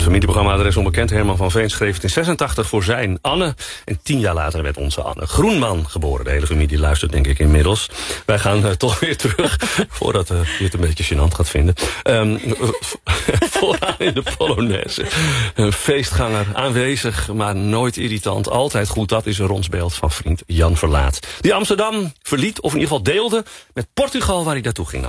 familieprogramma-adres onbekend. Herman van Veen schreef het in 86 voor zijn Anne. En 10 jaar later werd onze Anne Groenman geboren. De hele familie luistert denk ik inmiddels. Wij gaan toch weer terug, voordat je het een beetje gênant gaat vinden. Vooraan in de Polonaise. Een feestganger, aanwezig, maar nooit irritant. Altijd goed, dat is een ronsbeeld van vriend Jan Verlaat. Die Amsterdam verliet, of in ieder geval deelde, met Portugal waar hij naartoe ging.